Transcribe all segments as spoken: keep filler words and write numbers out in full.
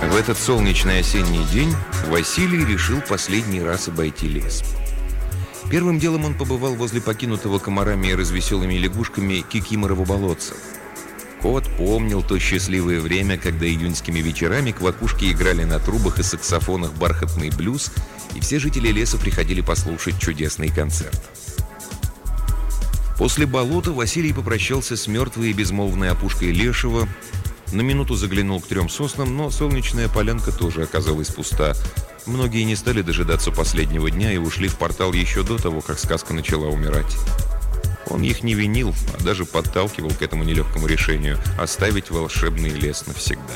В этот солнечный осенний день Василий решил последний раз обойти лес. Первым делом он побывал возле покинутого комарами и развеселыми лягушками Кикиморова болотца. Кот помнил то счастливое время, когда июньскими вечерами квакушки играли на трубах и саксофонах бархатный блюз, и все жители леса приходили послушать чудесный концерт. После болота Василий попрощался с мертвой и безмолвной опушкой Лешего, на минуту заглянул к трем соснам, но солнечная полянка тоже оказалась пуста. Многие не стали дожидаться последнего дня и ушли в портал еще до того, как сказка начала умирать. Он их не винил, а даже подталкивал к этому нелегкому решению – оставить волшебный лес навсегда.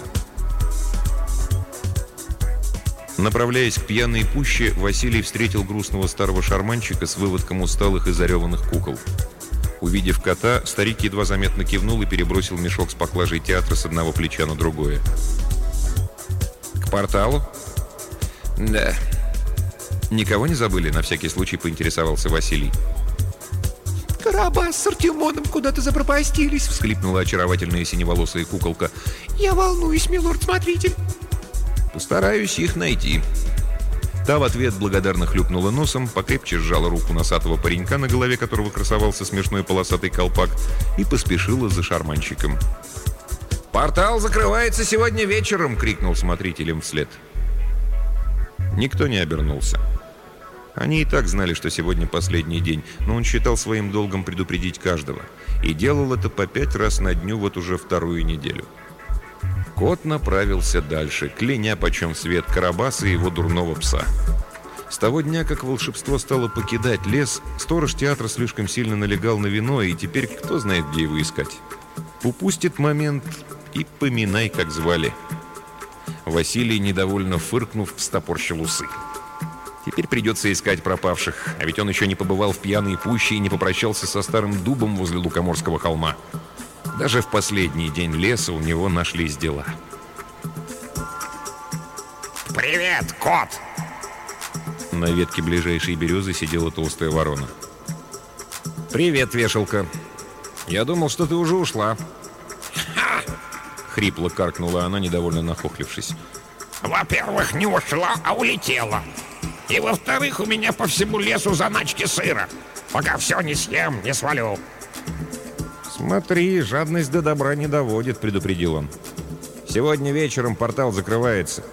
Направляясь к пьяной пуще, Василий встретил грустного старого шарманщика с выводком усталых и зареванных кукол. Увидев кота, старик едва заметно кивнул и перебросил мешок с поклажей театра с одного плеча на другое. «К порталу?» «Да». «Никого не забыли?» — на всякий случай поинтересовался Василий. «Карабас с Артемоном куда-то запропастились», — всхлипнула очаровательная синеволосая куколка. «Я волнуюсь, милорд-смотритель». «Постараюсь их найти». Та в ответ благодарно хлюпнула носом, покрепче сжала руку носатого паренька, на голове которого красовался смешной полосатый колпак, и поспешила за шарманщиком. «Портал закрывается сегодня вечером!» — крикнул смотрителям вслед. Никто не обернулся. Они и так знали, что сегодня последний день, но он считал своим долгом предупредить каждого. И делал это по пять раз на дню вот уже вторую неделю. Кот направился дальше, кляня почем свет Карабаса и его дурного пса. С того дня, как волшебство стало покидать лес, сторож театра слишком сильно налегал на вино, и теперь кто знает, где его искать. Упустит момент и поминай, как звали. Василий, недовольно фыркнув, встопорщил усы. Теперь придется искать пропавших, а ведь он еще не побывал в пьяной пуще и не попрощался со старым дубом возле Лукоморского холма. Даже в последний день леса у него нашлись дела. «Привет, кот!» На ветке ближайшей березы сидела толстая ворона. «Привет, вешалка! Я думал, что ты уже ушла!» «Ха!» — хрипло каркнула она, недовольно нахохлившись. «Во-первых, не ушла, а улетела. И во-вторых, у меня по всему лесу заначки сыра. Пока все не съем, не свалю». «Смотри, жадность до добра не доводит», — предупредил он. «Сегодня вечером портал закрывается».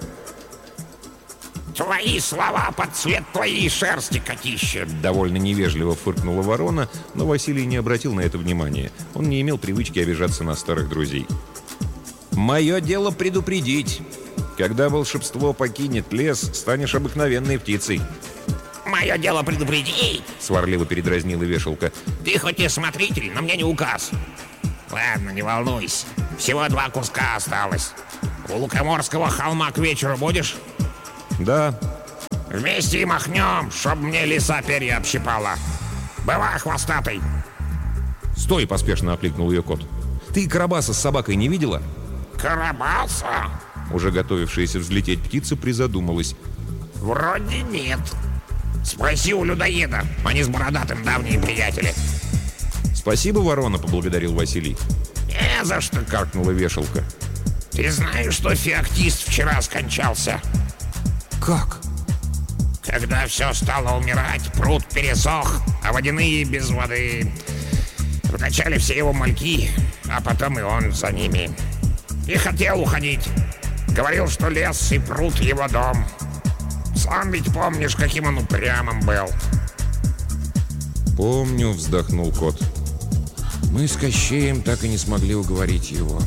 «Твои слова под цвет твоей шерсти, котище!» Довольно невежливо фыркнула ворона, но Василий не обратил на это внимания. Он не имел привычки обижаться на старых друзей. «Мое дело предупредить. Когда волшебство покинет лес, станешь обыкновенной птицей». «Мое дело предупредить!» — сварливо передразнила вешалка. «Ты хоть и смотритель, но мне не указ. Ладно, не волнуйся. Всего два куска осталось. У Лукоморского холма к вечеру будешь?» «Да». «Вместе и махнем, чтоб мне лиса перья общипала. Бывай, хвостатый!» «Стой!» — поспешно окликнул ее кот. «Ты Карабаса с собакой не видела?» «Карабаса?» Уже готовившаяся взлететь птица призадумалась. «Вроде нет. Спроси у людоеда. Они с бородатым давние приятели». «Спасибо, ворона», — поблагодарил Василий. «Не за что», — каркнула вешалка. «Ты знаешь, что феоктист вчера скончался?» «Как?» «Когда все стало умирать, пруд пересох, а водяные без воды. Вначале все его мальки, а потом и он за ними. И хотел уходить. Говорил, что лес и пруд его дом. Сам ведь помнишь, каким он упрямым был». «Помню», — вздохнул кот. «Мы с Кощеем так и не смогли уговорить его».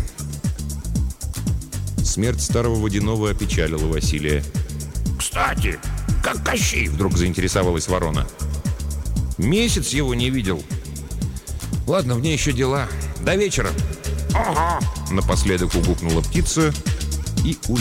Смерть старого водяного опечалила Василия. «Кстати, как Кощей?» — вдруг заинтересовалась ворона. «Месяц его не видел. Ладно, мне еще дела. До вечера». «Ага». Напоследок угукнула птица и улетела.